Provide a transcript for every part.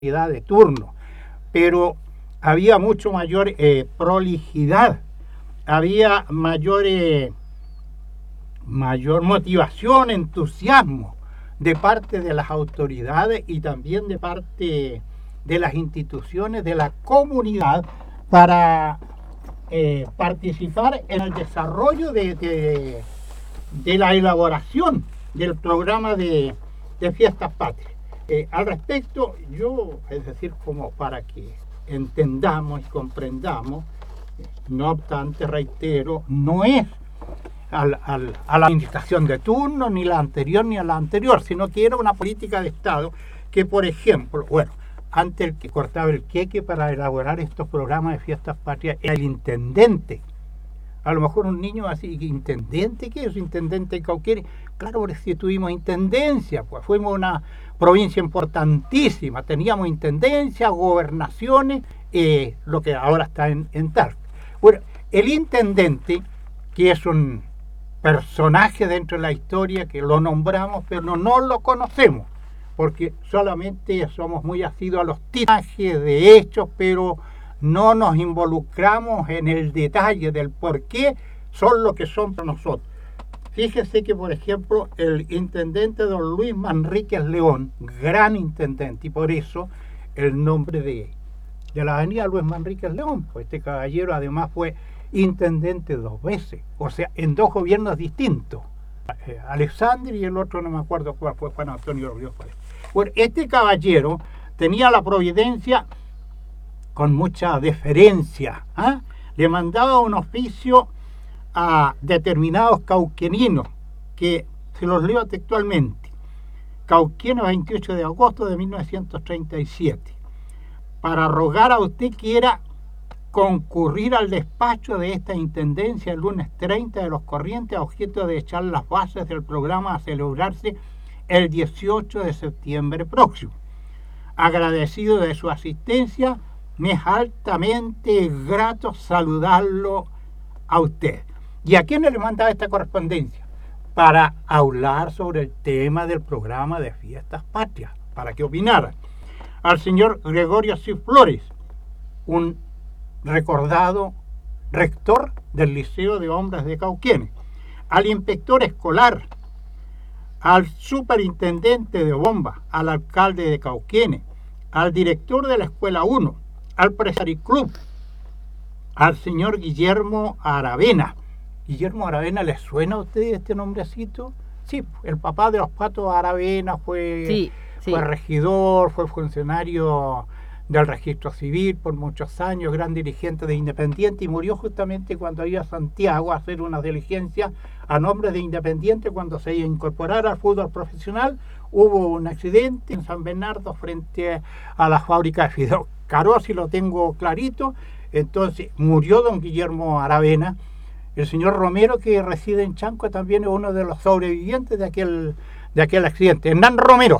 de turno, pero había mucho mayor prolijidad, había mayor motivación, entusiasmo de parte de las autoridades y también de parte de las instituciones, de la comunidad, para participar en el desarrollo de la elaboración del programa de Fiestas Patrias. Al respecto, yo, es decir, como para que entendamos y comprendamos, no obstante, reitero, no es a la administración de turno, ni la anterior ni a la anterior, sino que era una política de Estado que, por ejemplo, bueno, antes el que cortaba el queque para elaborar estos programas de Fiestas Patrias era el intendente. A lo mejor un niño así, ¿intendente? ¿Qué es intendente de Cauquenes? Claro, porque si tuvimos intendencia, pues fuimos una provincia importantísima, teníamos intendencia, gobernaciones, lo que ahora está en Talca. Bueno, el intendente, que es un personaje dentro de la historia, que lo nombramos, pero no lo conocemos, porque solamente somos muy asiduos a los tirajes de hechos, pero no nos involucramos en el detalle del por qué son lo que son para nosotros. Fíjese que, por ejemplo, el intendente don Luis Manríquez León, gran intendente, y por eso el nombre de la avenida Luis Manríquez León, pues este caballero además fue intendente 2 veces, o sea, en 2 gobiernos distintos. Alexander y el otro no me acuerdo cuál fue, Juan Antonio Ríos. Bueno, este caballero tenía la providencia con mucha deferencia, le mandaba un oficio a determinados cauqueninos, que se los leo textualmente: Cauquenes, 28 de agosto de 1937, para rogar a usted quiera concurrir al despacho de esta intendencia el lunes 30 de los corrientes a objeto de echar las bases del programa a celebrarse el 18 de septiembre próximo. Agradecido de su asistencia, me es altamente grato saludarlo a usted. ¿Y a quién le mandaba esta correspondencia? Para hablar sobre el tema del programa de Fiestas Patrias, para que opinaran. Al señor Gregorio C. Flores, un recordado rector del Liceo de Hombres de Cauquenes. Al inspector escolar, al superintendente de bomba, al alcalde de Cauquenes, al director de la Escuela 1, al Presari Club, al señor Guillermo Aravena. ¿Guillermo Aravena les suena a ustedes este nombrecito? Sí, el papá de los Patos Aravena fue regidor, fue funcionario del registro civil por muchos años, gran dirigente de Independiente, y murió justamente cuando iba a Santiago a hacer una diligencia a nombre de Independiente cuando se iba a incorporar al fútbol profesional. Hubo un accidente en San Bernardo frente a la fábrica de Fidel Carosi, lo tengo clarito. Entonces murió don Guillermo Aravena. El señor Romero, que reside en Chanco, también es uno de los sobrevivientes de aquel accidente. Hernán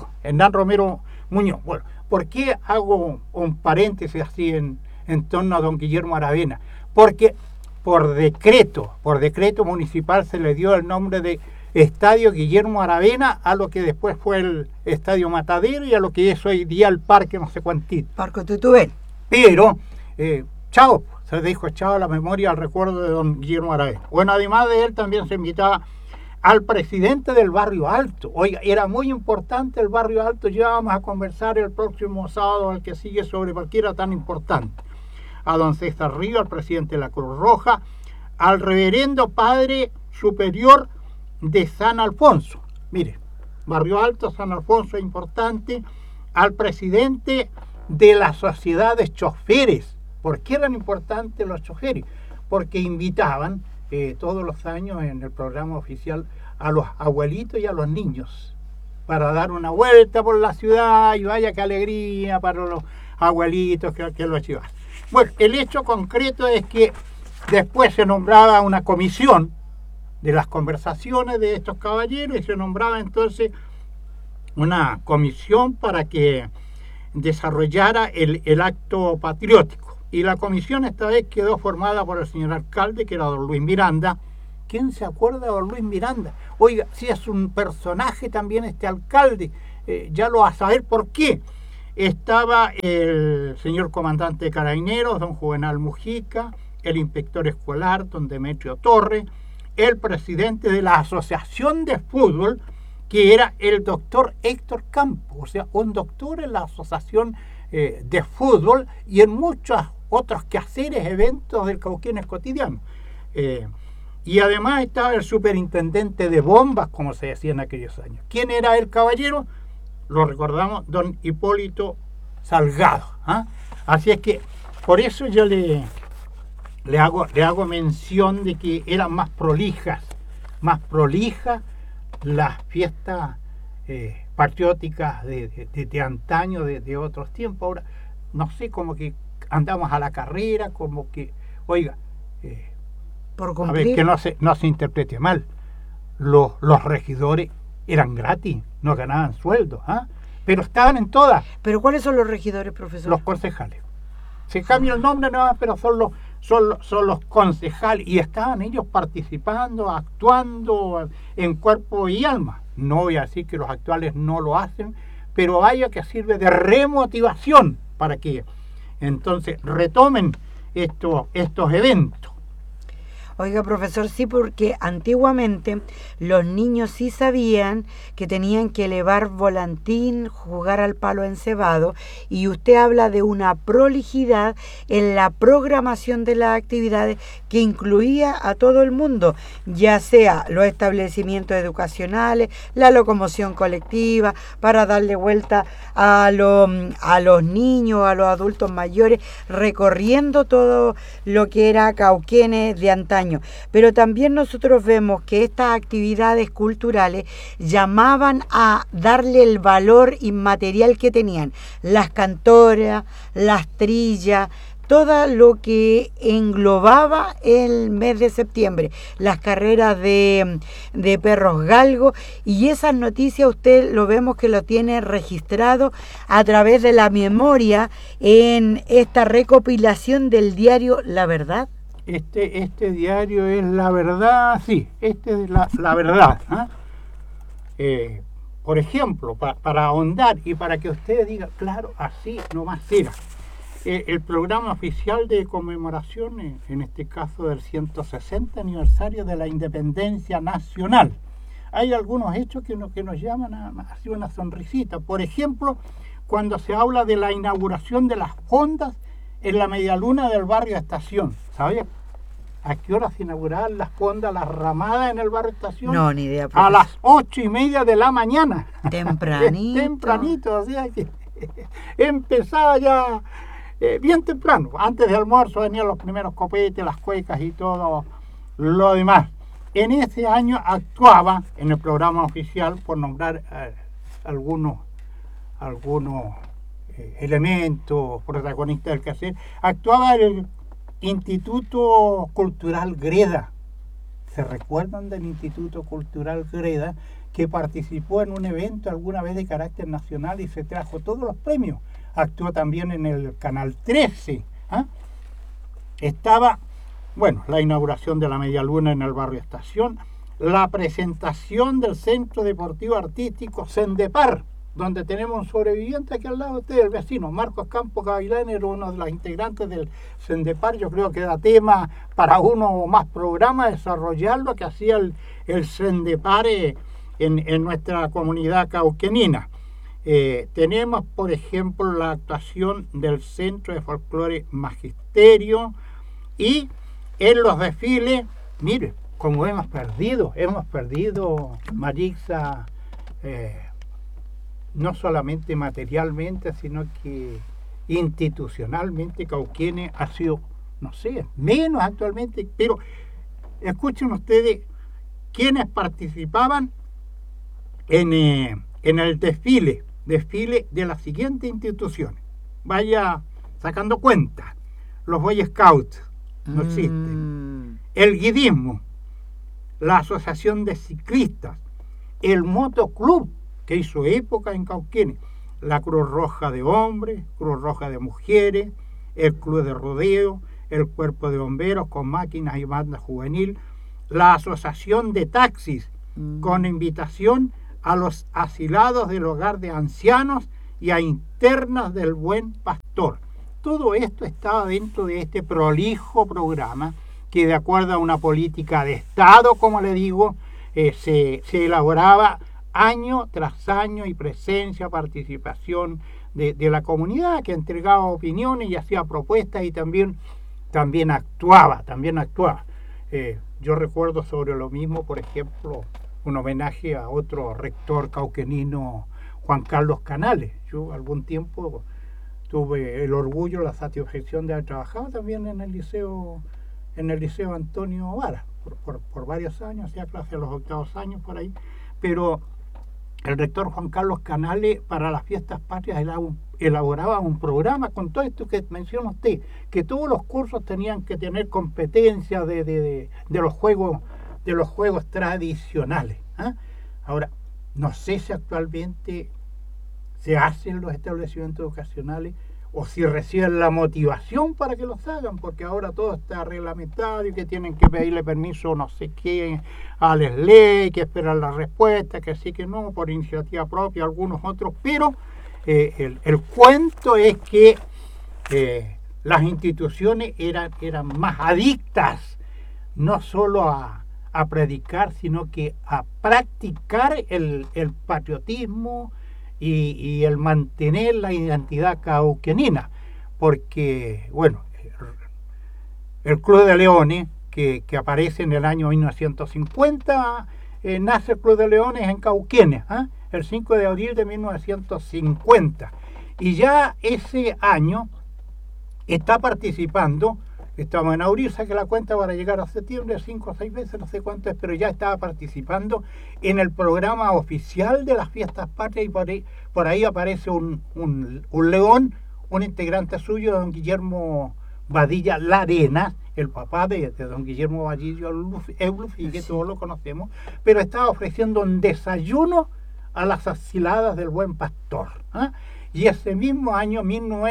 Romero Muñoz. Bueno, ¿por qué hago un paréntesis así en torno a don Guillermo Aravena? Porque por decreto municipal se le dio el nombre de Estadio Guillermo Aravena a lo que después fue el Estadio Matadero y a lo que es hoy día el Parque no sé cuántito. Parque Tutubén. Pero, chao, se dijo chao a la memoria, al recuerdo de don Guillermo Aravena. Bueno, además de él también se invitaba al presidente del Barrio Alto. Oiga, era muy importante el Barrio Alto. Ya vamos a conversar el próximo sábado, el que sigue, sobre cualquiera tan importante. A don César Río, al presidente de la Cruz Roja, al reverendo padre superior de San Alfonso. Mire, Barrio Alto, San Alfonso es importante. Al presidente de la sociedad de choferes. ¿Por qué eran importantes los choferes? Porque invitaban todos los años en el programa oficial a los abuelitos y a los niños para dar una vuelta por la ciudad, y vaya qué alegría para los abuelitos que los llevan. Bueno, el hecho concreto es que después se nombraba una comisión de las conversaciones de estos caballeros, y se nombraba entonces una comisión para que desarrollara el acto patriótico. Y la comisión esta vez quedó formada por el señor alcalde, que era don Luis Miranda. ¿Quién se acuerda de don Luis Miranda? Oiga, si es un personaje también este alcalde, ya lo va a saber por qué. estaba el señor comandante de Carabineros, don Juvenal Mujica, el inspector escolar, don Demetrio Torres, el presidente de la Asociación de Fútbol, que era el doctor Héctor Campos, o sea, un doctor en la Asociación de Fútbol y en muchos otros quehaceres, eventos del Cauquenes cotidiano. Y además estaba el superintendente de bombas, como se decía en aquellos años. ¿Quién era el caballero? Lo recordamos, don Hipólito Salgado. ¿Ah? Así es que por eso yo le hago mención de que eran más prolijas las fiestas patrióticas de antaño, de otros tiempos. Ahora, no sé, como que andamos a la carrera, como que, oiga, por a ver, que no se interprete mal, los regidores eran gratis, no ganaban sueldo, ¿ah? Pero estaban en todas. ¿Pero cuáles son los regidores, profesor? Los concejales. Se cambia el nombre, no, pero son los concejales, y estaban ellos participando, actuando en cuerpo y alma. No voy a decir que los actuales no lo hacen, pero vaya que sirve de remotivación para que entonces retomen estos eventos. Oiga, profesor, sí, porque antiguamente los niños sí sabían que tenían que elevar volantín, jugar al palo encebado, y usted habla de una prolijidad en la programación de las actividades que incluía a todo el mundo, ya sea los establecimientos educacionales, la locomoción colectiva, para darle vuelta a los niños, a los adultos mayores, recorriendo todo lo que era Cauquenes de antaño. Pero también nosotros vemos que estas actividades culturales llamaban a darle el valor inmaterial que tenían las cantoras, las trillas, todo lo que englobaba el mes de septiembre, las carreras de perros galgos, y esas noticias usted lo vemos que lo tiene registrado a través de la memoria en esta recopilación del diario La Verdad. Este diario es La Verdad, sí, este es la verdad. ¿Eh? Por ejemplo, para ahondar y para que usted diga, claro, así nomás era. El programa oficial de conmemoración, en este caso del 160 aniversario de la independencia nacional. Hay algunos hechos que nos llaman así una sonrisita. Por ejemplo, cuando se habla de la inauguración de las fondas en la medialuna del barrio Estación. ¿Sabía a qué hora se inauguraban las fondas, las ramadas en el barrio Estación? No, ni idea, profesor. A las 8:30 de la mañana. Tempranito. Tempranito, o sea que empezaba ya bien temprano. Antes del almuerzo venían los primeros copetes, las cuecas y todo lo demás. En ese año actuaba en el programa oficial, por nombrar algunos elementos protagonistas del quehacer, actuaba el Instituto Cultural Greda. ¿Se recuerdan del Instituto Cultural Greda, que participó en un evento alguna vez de carácter nacional y se trajo todos los premios? Actuó también en el Canal 13. Estaba, bueno, la inauguración de la Media Luna en el barrio Estación, la presentación del Centro Deportivo Artístico Sendepar, donde tenemos un sobreviviente aquí al lado de ustedes, el vecino, Marcos Campos Gavilán, era uno de los integrantes del Sendepar. Yo creo que da tema para uno o más programas, desarrollarlo, que hacía el Sendepar en nuestra comunidad cauquenina. Tenemos, por ejemplo, la actuación del Centro de Folclore Magisterio, y en los desfiles, mire, como hemos perdido, Marixa, no solamente materialmente, sino que institucionalmente Cauquenes ha sido, no sé, menos actualmente, pero escuchen ustedes quienes participaban en el desfile de las siguientes instituciones. Vaya sacando cuenta. Los Boy Scouts no existen. El guidismo, la Asociación de Ciclistas, el Motoclub, que hizo época en Cauquenes, la Cruz Roja de Hombres, Cruz Roja de Mujeres, el Club de Rodeo, el Cuerpo de Bomberos con máquinas y banda juvenil, la Asociación de Taxis, con invitación a los asilados del hogar de ancianos y a internas del Buen Pastor. Todo esto estaba dentro de este prolijo programa que, de acuerdo a una política de Estado, como le digo, se elaboraba año tras año, y presencia, participación de la comunidad, que entregaba opiniones y hacía propuestas, y también actuaba. Yo recuerdo sobre lo mismo, por ejemplo, un homenaje a otro rector cauquenino, Juan Carlos Canales. Yo algún tiempo tuve el orgullo, la satisfacción de haber trabajado también en el liceo Antonio Vara por varios años, hacía clase a los 8º años por ahí, pero el rector Juan Carlos Canales, para las fiestas patrias, elaboraba un programa con todo esto que menciona usted, que todos los cursos tenían que tener competencia de los juegos tradicionales. Ahora, no sé si actualmente se hacen los establecimientos educacionales o si reciben la motivación para que los hagan, porque ahora todo está reglamentado y que tienen que pedirle permiso no sé qué a las leyes, que esperan la respuesta, que sí, que no, por iniciativa propia, algunos otros, pero el cuento es que las instituciones eran más adictas no solo a predicar, sino que a practicar el patriotismo y el mantener la identidad cauquenina, porque, bueno, el Club de Leones, que aparece en el año 1950, nace el Club de Leones en Cauquenes, el 5 de abril de 1950, y ya ese año está participando. Estamos en abril, saque la cuenta para llegar a septiembre, 5 o 6 veces, no sé cuánto es, pero ya estaba participando en el programa oficial de las fiestas patrias, y por ahí aparece un león, un integrante suyo, don Guillermo Badilla Larenas, el papá de don Guillermo Badilla Euluf, y que todos lo conocemos, pero estaba ofreciendo un desayuno a las asiladas del Buen Pastor. Y ese mismo año,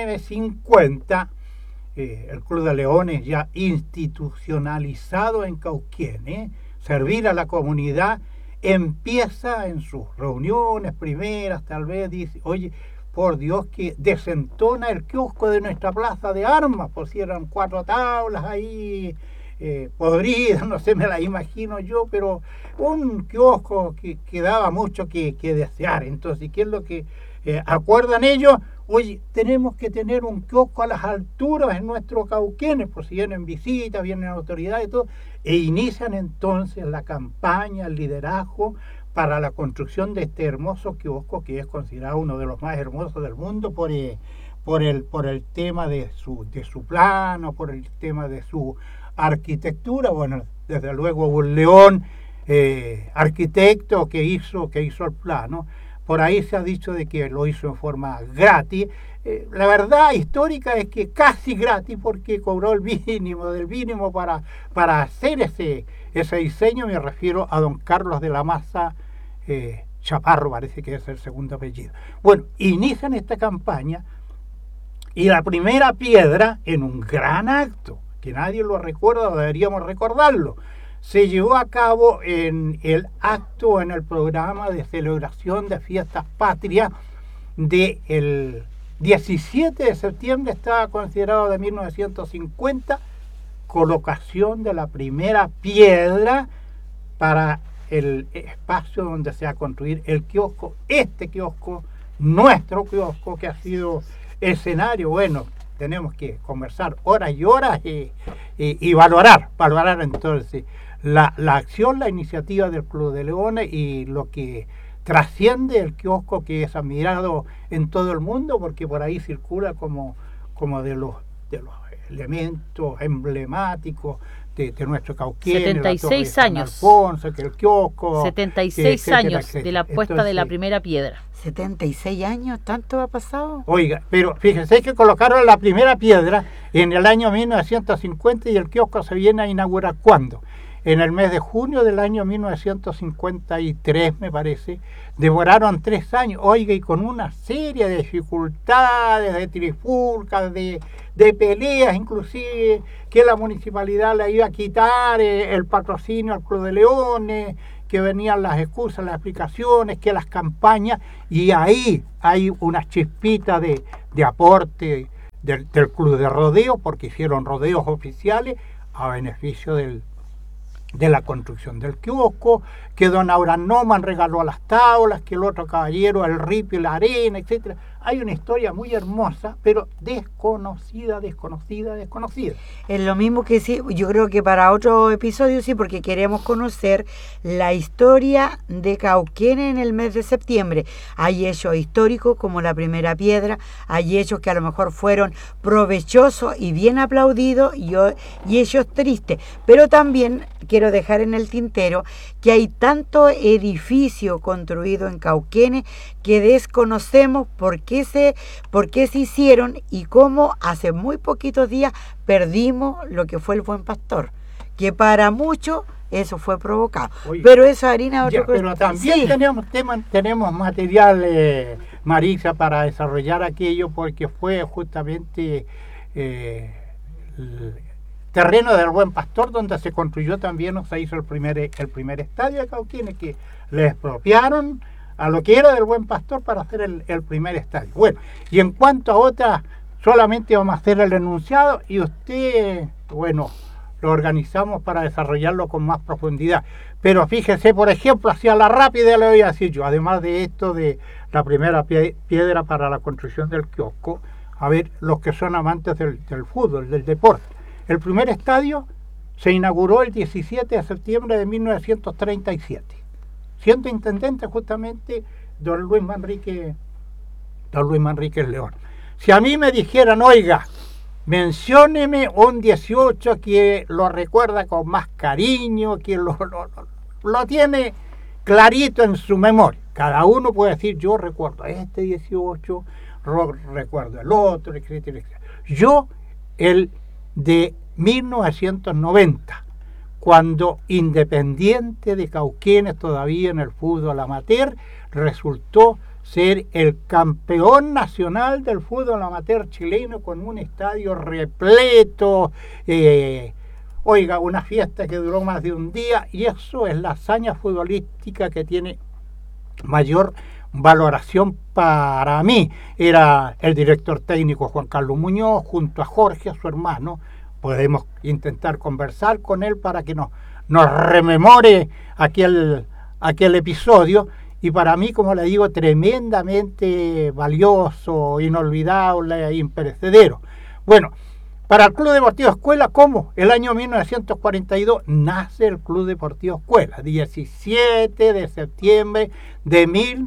1950, el Club de Leones, ya institucionalizado en Cauquenes, servir a la comunidad, empieza en sus reuniones primeras, tal vez dice, oye, por Dios, que desentona el kiosco de nuestra plaza de armas, pues si eran 4 tablas ahí podridas, no sé, me las imagino yo, pero un kiosco que daba mucho que desear. Entonces, ¿qué es lo que acuerdan ellos? Oye, tenemos que tener un kiosco a las alturas en nuestro Cauquenes, por si vienen visitas, vienen autoridades y todo, e inician entonces la campaña, el liderazgo para la construcción de este hermoso kiosco, que es considerado uno de los más hermosos del mundo por el tema de su plano, por el tema de su arquitectura. Bueno, desde luego un león arquitecto que hizo el plano. Por ahí se ha dicho de que lo hizo en forma gratis. La verdad histórica es que casi gratis, porque cobró el mínimo para hacer ese diseño. Me refiero a don Carlos de la Maza Chaparro, parece que es el segundo apellido. Bueno, inician esta campaña, y la primera piedra, en un gran acto, que nadie lo recuerda, deberíamos recordarlo, se llevó a cabo en el acto, en el programa de celebración de fiestas patrias del 17 de septiembre, estaba considerado, de 1950, colocación de la primera piedra para el espacio donde se va a construir el kiosco, nuestro kiosco, que ha sido escenario. Bueno, tenemos que conversar horas y horas y valorar entonces la acción, la iniciativa del Club de Leones, y lo que trasciende el kiosco, que es admirado en todo el mundo, porque por ahí circula como de los elementos emblemáticos de nuestro Cauquenes. 76 años. Alfonso, que el kiosco. 76 etcétera, años etcétera. de la puesta de la primera piedra. 76 años, ¿tanto ha pasado? Oiga, pero fíjense que colocaron la primera piedra en el año 1950, y el kiosco se viene a inaugurar ¿cuándo? En el mes de junio del año 1953, me parece. Demoraron 3 años, oiga, y con una serie de dificultades, de trifulcas, de peleas, inclusive que la municipalidad le iba a quitar el patrocinio al Club de Leones, que venían las excusas, las explicaciones, que las campañas, y ahí hay una chispita de aporte del club de rodeo, porque hicieron rodeos oficiales a beneficio de la construcción del kiosco, que don Abraham Noman regaló las tablas, que el otro caballero el ripio y la arena, etcétera. Hay una historia muy hermosa, pero desconocida. Es lo mismo que sí, yo creo que para otro episodio sí, porque queremos conocer la historia de Cauquenes en el mes de septiembre. Hay hechos históricos como la primera piedra, hay hechos que a lo mejor fueron provechosos y bien aplaudidos y hechos tristes, pero también quiero dejar en el tintero que hay tanto edificio construido en Cauquenes que desconocemos por qué se hicieron y cómo hace muy poquitos días perdimos lo que fue el Buen Pastor, que para muchos eso fue provocado. Oye, pero eso harina otro. Pero también sí. tenemos material, Marisa, para desarrollar aquello, porque fue justamente el terreno del Buen Pastor donde se construyó también, o se hizo el primer estadio de Cauquenes, que le expropiaron a lo que era del Buen Pastor para hacer el primer estadio. Bueno, y en cuanto a otras, solamente vamos a hacer el enunciado y usted, bueno, lo organizamos para desarrollarlo con más profundidad. Pero fíjese, por ejemplo, hacia la rápida le voy a decir yo, además de esto de la primera piedra para la construcción del kiosco, a ver, los que son amantes del fútbol, del deporte. El primer estadio se inauguró el 17 de septiembre de 1937. Siendo intendente justamente don Luis Manríquez León. Si a mí me dijeran, oiga, mencióneme un 18 que lo recuerda con más cariño, que lo tiene clarito en su memoria. Cada uno puede decir, yo recuerdo este 18, recuerdo el otro, etcétera, etcétera. Yo, el de 1990, cuando Independiente de Cauquenes, todavía en el fútbol amateur, resultó ser el campeón nacional del fútbol amateur chileno, con un estadio repleto, oiga, una fiesta que duró más de un día, y eso es la hazaña futbolística que tiene mayor valoración para mí. Era el director técnico Juan Carlos Muñoz, junto a Jorge, su hermano. Podemos intentar conversar con él para que nos rememore aquel episodio, y para mí, como le digo, tremendamente valioso, inolvidable e imperecedero. Bueno, para el Club Deportivo Escuela, ¿cómo? El año 1942 nace el Club Deportivo Escuela, 17 de septiembre de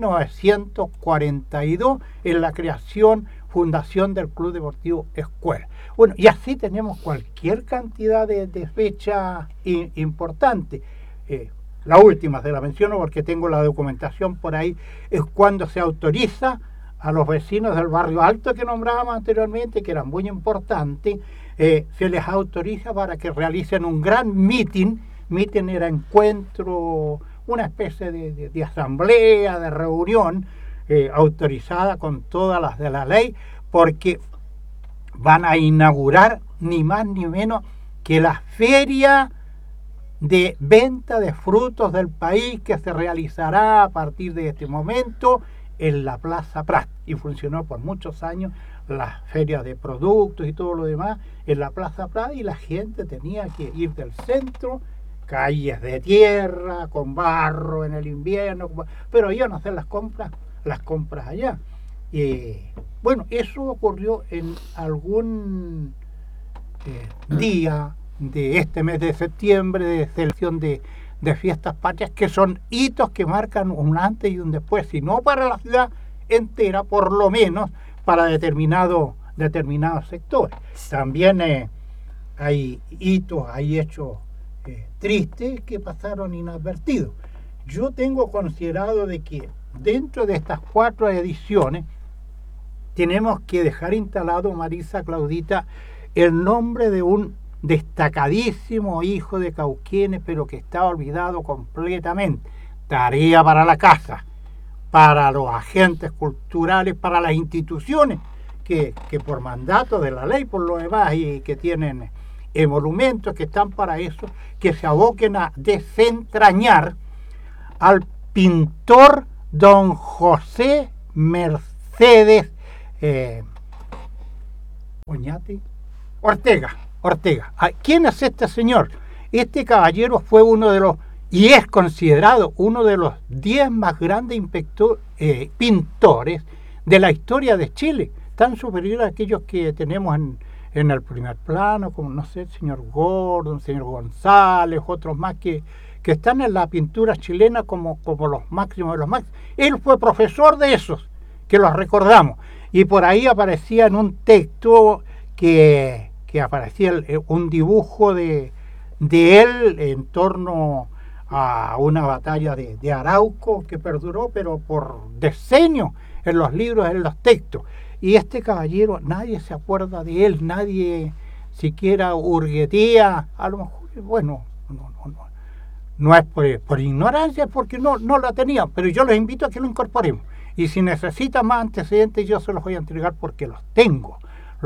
1942, en la fundación del Club Deportivo Escuela. Bueno, y así tenemos cualquier cantidad de fechas importantes. La última se la menciono porque tengo la documentación por ahí, es cuando se autoriza a los vecinos del barrio Alto que nombrábamos anteriormente, que eran muy importantes, se les autoriza para que realicen un gran meeting. Meeting era encuentro, una especie de asamblea, de reunión, autorizada con todas las de la ley, porque van a inaugurar ni más ni menos que la feria de venta de frutos del país, que se realizará a partir de este momento en la Plaza Prat, y funcionó por muchos años las ferias de productos y todo lo demás en la Plaza Prat, y la gente tenía que ir del centro, calles de tierra, con barro en el invierno, pero iban a hacer las compras allá. Bueno, eso ocurrió en algún día de este mes de septiembre, de celebración de fiestas patrias, que son hitos que marcan un antes y un después, si no para la ciudad entera, por lo menos para determinados sectores. También hay hitos, hay hechos tristes que pasaron inadvertidos. Yo tengo considerado de que dentro de estas 4 ediciones tenemos que dejar instalado, Marisa, Claudita, el nombre de un destacadísimo hijo de Cauquenes, pero que estaba olvidado completamente. Tarea para la casa, para los agentes culturales, para las instituciones que por mandato de la ley, por lo demás, y que tienen emolumentos que están para eso, que se aboquen a desentrañar al pintor don José Mercedes Ortega. ¿Quién es este señor? Este caballero fue uno de los, y es considerado uno de los 10 más grandes pintores de la historia de Chile, tan superior a aquellos que tenemos en el primer plano, como, no sé, el señor Gordon, el señor González, otros más que están en la pintura chilena como los máximos de los máximos. Él fue profesor de esos, que los recordamos, y por ahí aparecía en un texto que aparecía un dibujo de él en torno a una batalla de Arauco que perduró, pero por decenios en los libros, en los textos. Y este caballero, nadie se acuerda de él, nadie siquiera hurguetea, a lo mejor, bueno, no es por ignorancia, porque no la tenía, pero yo los invito a que lo incorporemos. Y si necesitan más antecedentes, yo se los voy a entregar porque los tengo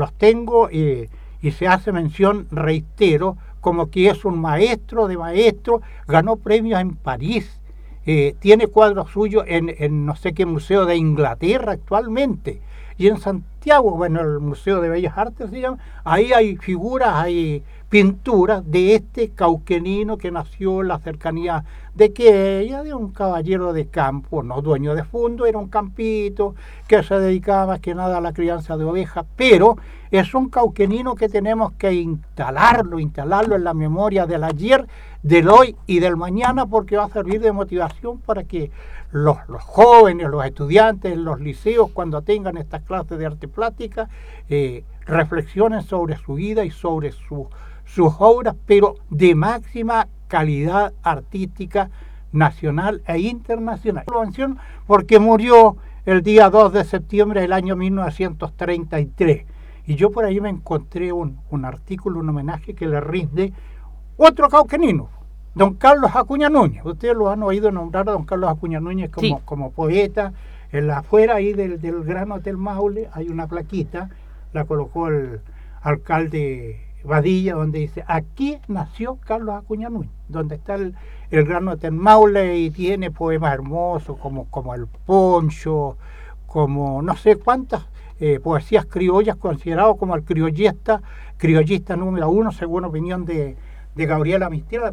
y se hace mención, reitero, como que es un maestro de maestros, ganó premios en París, tiene cuadros suyos en no sé qué museo de Inglaterra actualmente, y en Santiago, bueno, el Museo de Bellas Artes se llama, ahí hay figuras, hay pinturas de este cauquenino que nació en la cercanía de Quella, de un caballero de campo, no dueño de fondo, era un campito que se dedicaba más que nada a la crianza de ovejas, pero es un cauquenino que tenemos que instalarlo en la memoria del ayer, del hoy y del mañana, porque va a servir de motivación para que los jóvenes, los estudiantes en los liceos, cuando tengan estas clases de arte plástica, reflexionen sobre su vida y sobre sus obras, pero de máxima calidad artística nacional e internacional. Lo menciono porque murió el día 2 de septiembre del año 1933. Y yo por ahí me encontré un artículo, un homenaje que le rinde otro cauquenino, don Carlos Acuña Núñez. Ustedes lo han oído nombrar a don Carlos Acuña Núñez como poeta. En la afuera ahí del Gran Hotel Maule hay una plaquita, la colocó el alcalde Badilla, donde dice: aquí nació Carlos Acuña Núñez, donde está el Gran Hotel Maule, y tiene poemas hermosos como El Poncho, como no sé cuántas poesías criollas, considerado como el criollista número 1 según opinión de Gabriela Mistral.